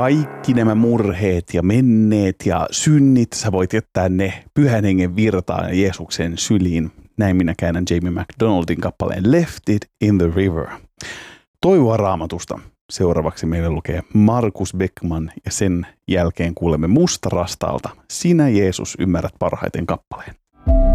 kaikki nämä murheet ja menneet ja synnit, sä voit jättää ne Pyhän Hengen virtaan Jeesuksen syliin. Näin minä käännän Jamie McDonaldin kappaleen Left It in the River. Toivoa Raamatusta. Seuraavaksi meille lukee Markus Beckman ja sen jälkeen kuulemme Musta Rastalta. Sinä Jeesus ymmärrät parhaiten kappaleen.